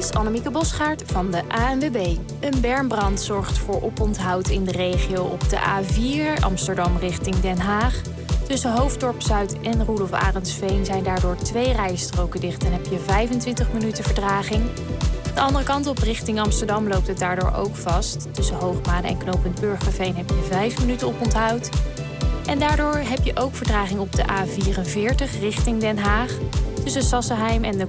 is Annemieke Bosgaard van de ANWB. Een bermbrand zorgt voor oponthoud in de regio op de A4 Amsterdam richting Den Haag. Tussen Hoofddorp Zuid en Roelof Arendsveen zijn daardoor 2 rijstroken dicht en heb je 25 minuten vertraging. De andere kant op richting Amsterdam loopt het daardoor ook vast. Tussen Hoogmade en knooppunt Burgerveen heb je 5 minuten oponthoud. En daardoor heb je ook vertraging op de A44 richting Den Haag. Tussen Sassenheim en de